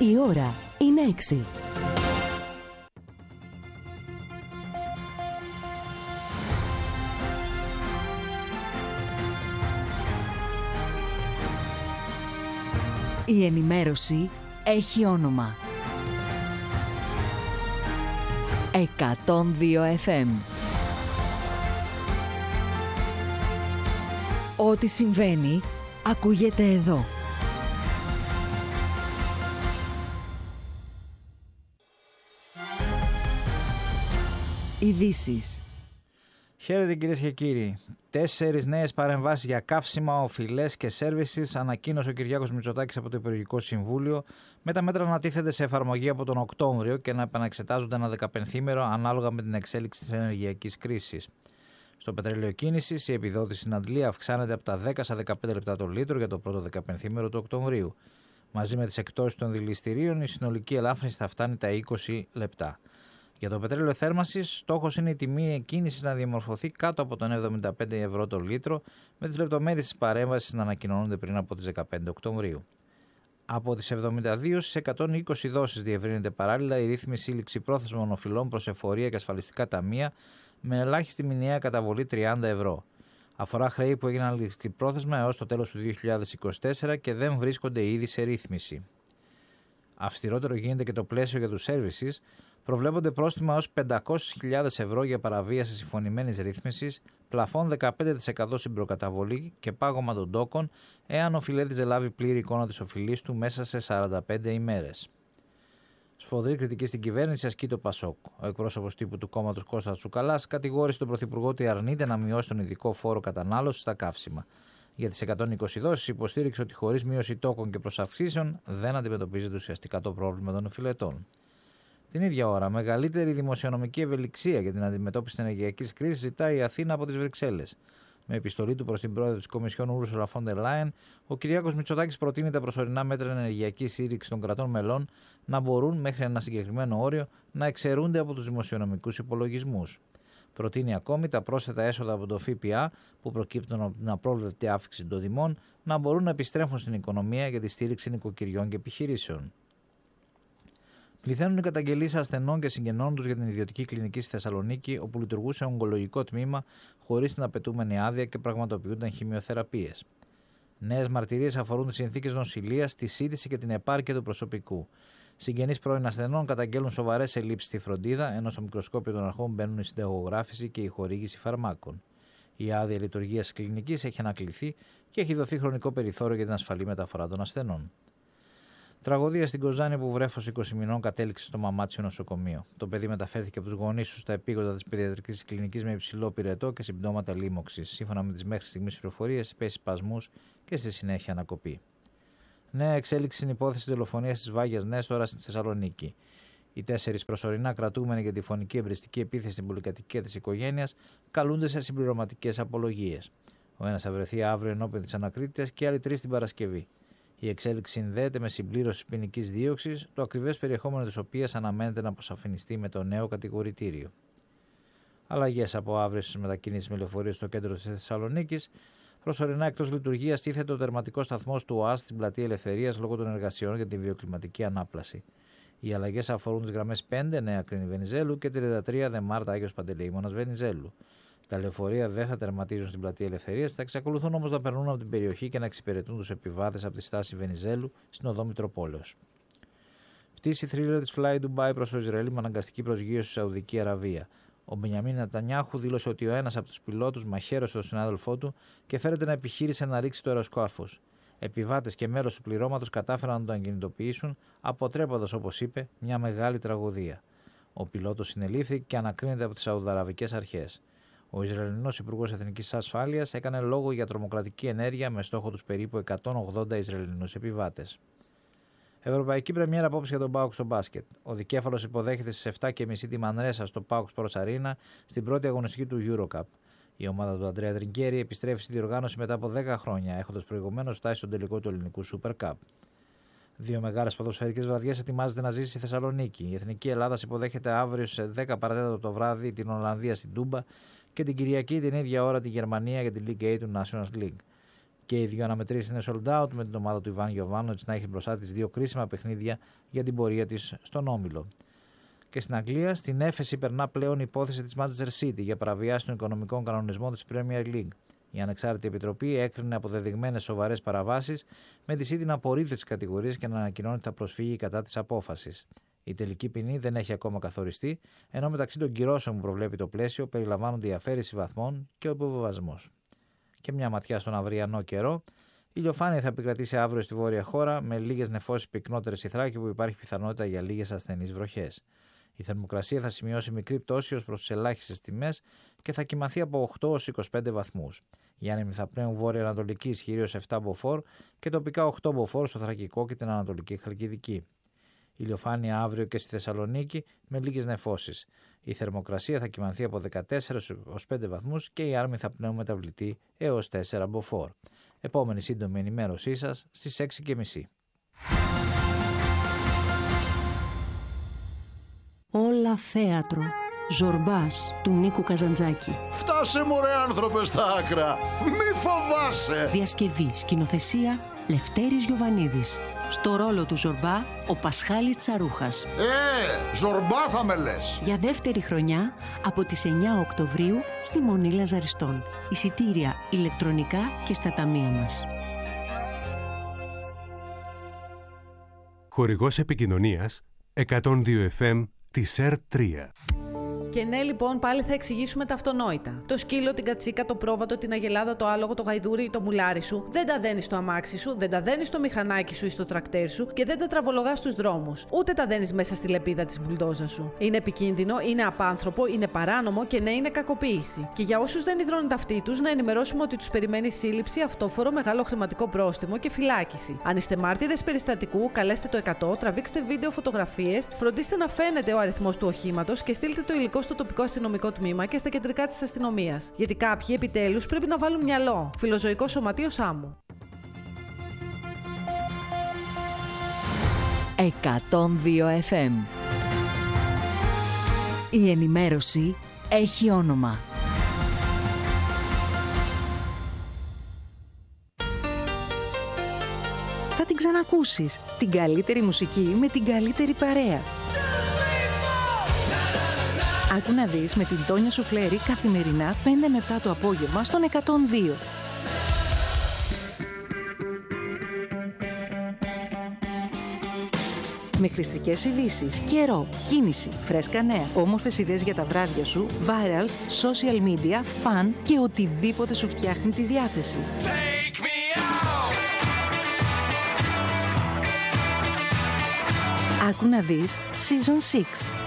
Η ώρα είναι 6. Η ενημέρωση έχει όνομα. 102 FM. Ό,τι συμβαίνει, ακούγεται εδώ. Ειδήσεις. Χαίρετε κυρίες και κύριοι. 4 νέες παρεμβάσεις για καύσιμα, οφειλές και σέρβισης ανακοίνωσε ο Κυριάκος Μητσοτάκης από το Υπουργικό Συμβούλιο, με τα μέτρα να τίθενται σε εφαρμογή από τον Οκτώβριο και να επαναξετάζονται ένα 15ήμερο ανάλογα με την εξέλιξη της ενεργειακής κρίσης. Στο πετρέλαιο κίνησης, η επιδότηση στην Αντλία αυξάνεται από τα 10 στα 15 λεπτά το λίτρο για το πρώτο 15ήμερο του Οκτωβρίου. Μαζί με τις εκτόσεις των δηληστηρίων, η συνολική ελάφρυνση θα φτάνει τα 20 λεπτά. Για το πετρέλαιο θέρμανσης, στόχος είναι η τιμή εκκίνησης να διαμορφωθεί κάτω από τον 75 ευρώ το λίτρο, με τις λεπτομέρειες της παρέμβασης να ανακοινώνονται πριν από τις 15 Οκτωβρίου. Από τις 72 στις 120 δόσεις διευρύνεται παράλληλα η ρύθμιση ληξιπρόθεσμων οφειλών προς εφορία και ασφαλιστικά ταμεία, με ελάχιστη μηνιαία καταβολή 30 ευρώ. Αφορά χρέη που έγιναν ληξιπρόθεσμα έως το τέλος του 2024 και δεν βρίσκονται ήδη σε ρύθμιση. Αυστηρότερο γίνεται και το πλαίσιο για τους services. Προβλέπονται πρόστιμα ως 500.000 ευρώ για παραβίαση συμφωνημένης ρύθμισης, πλαφόν 15% στην προκαταβολή και πάγωμα των τόκων, εάν ο οφειλέτης δεν λάβει πλήρη εικόνα της οφειλής του μέσα σε 45 ημέρες. Σφοδρή κριτική στην κυβέρνηση ασκεί το Πασόκ. Ο εκπρόσωπος τύπου του κόμματος Κώστας Τσουκαλάς κατηγόρησε τον Πρωθυπουργό ότι αρνείται να μειώσει τον ειδικό φόρο κατανάλωσης στα καύσιμα. Για τις 120 δόσεις υποστήριξε ότι χωρίς μείωση τόκων και προσαυξήσεων δεν αντιμετωπίζεται ουσιαστικά το πρόβλημα των οφειλετών. Την ίδια ώρα, μεγαλύτερη δημοσιονομική ευελιξία για την αντιμετώπιση της ενεργειακής κρίσης ζητάει η Αθήνα από τις Βρυξέλλες. Με επιστολή του προς την πρόεδρο της Κομισιόν Ursula von der Leyen, ο Κυριάκος Μητσοτάκης προτείνει τα προσωρινά μέτρα ενεργειακής στήριξης των κρατών μελών να μπορούν μέχρι ένα συγκεκριμένο όριο να εξαιρούνται από τους δημοσιονομικούς υπολογισμούς. Προτείνει ακόμη τα πρόσθετα έσοδα από το ΦΠΑ που προκύπτουν από την απρόβλεπτη αύξηση των τιμών να μπορούν να επιστρέφουν στην οικονομία για τη στήριξη νοικοκυριών και επιχειρήσεων. Πληθαίνουν οι καταγγελίες ασθενών και συγγενών τους για την ιδιωτική κλινική στη Θεσσαλονίκη, όπου λειτουργούσε ογκολογικό τμήμα χωρίς την απαιτούμενη άδεια και πραγματοποιούνταν χημειοθεραπείες. Νέες μαρτυρίες αφορούν τις συνθήκες νοσηλείας, τη σύντηση και την επάρκεια του προσωπικού. Συγγενείς πρώην ασθενών καταγγέλνουν σοβαρές ελλείψεις στη φροντίδα, ενώ στο μικροσκόπιο των αρχών μπαίνουν η συνταγογράφηση και η χορήγηση φαρμάκων. Η άδεια λειτουργίας της κλινικής έχει ανακληθεί και έχει δοθεί χρονικό περιθώριο για την ασφαλή μεταφορά των ασθενών. Τραγωδία στην Κοζάνη που βρέφος 20 μηνών κατέληξε στο Μαμάτσιο νοσοκομείο. Το παιδί μεταφέρθηκε από τους γονείς του στα επίγοντα της παιδιατρικής κλινικής με υψηλό πυρετό και συμπτώματα λίμωξης. Σύμφωνα με τις μέχρι στιγμής πληροφορίες, υπέστη σπασμούς και στη συνέχεια ανακοπή. Νέα εξέλιξη στην υπόθεση δολοφονίας της Βάγιας Νέστορα στη Θεσσαλονίκη. Οι 4 προσωρινά κρατούμενοι για τη φωνική εμπριστική επίθεση στην πολυκατοικία της οικογένειας καλούνται σε συμπληρωματικές απολογίες. Ο ένας θα βρεθεί αύριο ενώπιον της ανακρίτριας και άλλοι 3 την Παρασκευή. Η εξέλιξη συνδέεται με συμπλήρωση ποινικής δίωξης, το ακριβές περιεχόμενο της οποίας αναμένεται να αποσαφινιστεί με το νέο κατηγορητήριο. Αλλαγές από αύριο στις μετακινήσεις με λεωφορείο στο κέντρο της Θεσσαλονίκης. Προσωρινά εκτός λειτουργίας τίθεται ο τερματικός σταθμός του ΟΑΣ στην Πλατεία Ελευθερίας λόγω των εργασιών για την βιοκλιματική ανάπλαση. Οι αλλαγές αφορούν τις γραμμές 5 Νέα Κρίνη Βενιζέλου και 33 Δεμάρτα Άγιος Παντελεήμονας Βενιζέλου. Τα λεωφορεία δεν θα τερματίζουν στην Πλατεία Ελευθερίας, θα εξακολουθούν όμως να περνούν από την περιοχή και να εξυπηρετούν τους επιβάτες από τη στάση Βενιζέλου στην οδό Μητροπόλεως. Πτήση θρίλερ της Fly Dubai προς το Ισραήλ με αναγκαστική προσγείωση στη Σαουδική Αραβία. Ο Μπενιαμίν Νετανιάχου δήλωσε ότι ο ένας από τους πιλότους μαχαίρωσε τον συνάδελφό του και φέρεται να επιχείρησε να ρίξει το αεροσκάφος. Επιβάτες και μέλος του πληρώματος κατάφεραν να τον κινητοποιήσουν, αποτρέποντας, όπως είπε, μια μεγάλη τραγωδία. Ο πιλότος συνελήφθη και ανακρίνεται από τις Σαουδαραβικές αρχές. Ο Ισραηλινός Υπουργός Εθνικής Ασφάλειας έκανε λόγο για τρομοκρατική ενέργεια με στόχο τους περίπου 180 Ισραηλινούς επιβάτες. Ευρωπαϊκή πρεμιέρα απόψε για τον ΠΑΟΚ στο μπάσκετ. Ο δικέφαλος υποδέχεται στις 7.30 τη Μανρέσα στο ΠΑΟΚ Sports Arena στην πρώτη αγωνιστική του EuroCup. Η ομάδα του Αντρέα Τριγκέρι επιστρέφει στη διοργάνωση μετά από 10 χρόνια, έχοντας προηγουμένως φτάσει στον τελικό του ελληνικού Super Cup. 2 μεγάλες ποδοσφαιρικές βραδιές ετοιμάζεται να ζήσει στη Θεσσαλονίκη. Η Εθνική Ελλάδα υποδέχεται αύριο σε 10 παρατέταρτο το βράδυ την Ολλανδία στην Τούμπα και την Κυριακή την ίδια ώρα τη Γερμανία για την League A του Nations League. Και οι δύο αναμετρήσεις είναι sold out, με την ομάδα του Ιβάν Γιοβάνοβιτς να έχει μπροστά της δύο κρίσιμα παιχνίδια για την πορεία της στον όμιλο. Και στην Αγγλία, στην έφεση περνά πλέον η υπόθεση της Manchester City για παραβιάση των οικονομικών κανονισμών της Premier League. Η ανεξάρτητη επιτροπή έκρινε αποδεδειγμένες σοβαρές παραβάσεις, με τη City να απορρίπτει τις κατηγορίες και να ανακοινώνει ότι θα προσφύγει κατά της απόφασης. Η τελική ποινή δεν έχει ακόμα καθοριστεί, ενώ μεταξύ των κυρώσεων που προβλέπει το πλαίσιο περιλαμβάνονται η αφαίρεση βαθμών και ο υποβιβασμός. Και μια ματιά στον αυριανό καιρό. Η ηλιοφάνεια θα επικρατήσει αύριο στη βόρεια χώρα, με λίγες νεφώσεις πυκνότερες Ιθράκη που υπάρχει πιθανότητα για λίγες ασθενείς βροχές. Η θερμοκρασία θα σημειώσει μικρή πτώση ως προς τις ελάχιστες τιμές και θα κοιμαθεί από 8 ως 25 βαθμούς. Οι άνεμοι θα πνέουν βόρεια-ανατολική ισχυρή ως 7 μποφόρ και τοπικά 8 έως στο Θρακικό και την Ανατολική Χαλκιδική. Ηλιοφάνεια αύριο και στη Θεσσαλονίκη με λίγες νεφώσεις. Η θερμοκρασία θα κοιμανθεί από 14 ως 5 βαθμούς και οι άρμοι θα πνέουν μεταβλητή έως 4 μποφόρ. Επόμενη σύντομη ενημέρωσή σας στις 6:30. Όλα θέατρο. Ζορμπάς του Νίκου Καζαντζάκη. Φτάσε μωρέ άνθρωπε στα άκρα. Μη φοβάσαι. Διασκευή, σκηνοθεσία Λευτέρης Γιοβανίδης. Στο ρόλο του Ζορμπά ο Πασχάλης Τσαρούχας. Ζορμπά θα με λες. Για δεύτερη χρονιά από τις 9 Οκτωβρίου στη Μονή Λαζαριστών. Εισιτήρια ηλεκτρονικά και στα ταμεία μας. Χορηγός επικοινωνίας 102 FM της ΕΡΤ3. Και ναι, λοιπόν, πάλι θα εξηγήσουμε τα αυτονόητα. Το σκύλο, την κατσίκα, το πρόβατο, την αγελάδα, το άλογο, το γαϊδούρι ή το μουλάρι σου δεν τα δένεις στο αμάξι σου, δεν τα δένεις στο μηχανάκι σου ή στο τρακτέρ σου και δεν τα τραβολογάς στους δρόμους. Ούτε τα δένεις μέσα στη λεπίδα της μπουλντόζας σου. Είναι επικίνδυνο, είναι απάνθρωπο, είναι παράνομο και ναι, είναι κακοποίηση. Και για όσους δεν υδρώνουν ταυτί τους, να ενημερώσουμε ότι τους περιμένει σύλληψη, αυτόφορο, μεγάλο χρηματικό πρόστιμο και φυλάκιση. Αν είστε μάρτυρες περιστατικού, καλέστε το 100, τραβήξτε βίντεο, φωτογραφίες, φροντίστε να φαίνεται ο αριθμός του οχήματος και στείλτε το υλικό στο τοπικό αστυνομικό τμήμα και στα κεντρικά της αστυνομίας. Γιατί κάποιοι επιτέλους πρέπει να βάλουν μυαλό. Φιλοζωικό Σωματείο Σάμου. 102 FM. Η ενημέρωση έχει όνομα. Θα την ξανακούσεις. Την καλύτερη μουσική με την καλύτερη παρέα. Άκου να δεις με την Τόνια Σουφλέρη καθημερινά 5 με 7 το απόγευμα στον 102. Με χρηστικές ειδήσεις, καιρό, κίνηση, φρέσκα νέα, όμορφες ιδέες για τα βράδια σου, virals, social media, fun και οτιδήποτε σου φτιάχνει τη διάθεση. Άκου να δεις Season 6.